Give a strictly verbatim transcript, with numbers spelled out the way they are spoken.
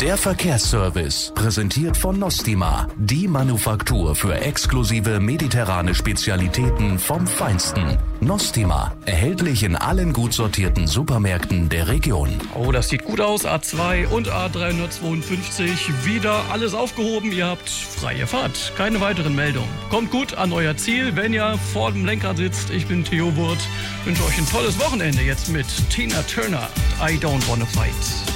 Der Verkehrsservice, präsentiert von Nostima, die Manufaktur für exklusive mediterrane Spezialitäten vom Feinsten. Nostima, erhältlich in allen gut sortierten Supermärkten der Region. Oh, das sieht gut aus. A zwei und A dreihundertzweiundfünfzig. Wieder alles aufgehoben. Ihr habt freie Fahrt. Keine weiteren Meldungen. Kommt gut an euer Ziel, wenn ihr vor dem Lenkrad sitzt. Ich bin Theo Wurt. Wünsche euch ein tolles Wochenende jetzt mit Tina Turner. I don't wanna fight.